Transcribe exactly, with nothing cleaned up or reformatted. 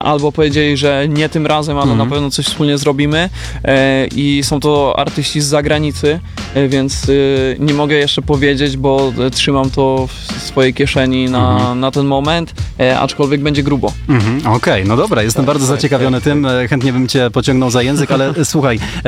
albo powiedzieli, że nie tym razem, ale Mhm. na pewno coś wspólnie zrobimy e, i są to artyści z zagranicy, e, więc e, nie mogę jeszcze powiedzieć, bo e, trzymam to w swojej kieszeni na, Mhm. na ten moment, e, aczkolwiek będzie grubo. Mhm, okej, no dobra, jestem Tak, bardzo tak, zaciekawiony tak, tym, e, chętnie bym cię pociągnął za język, ale e, słuchaj,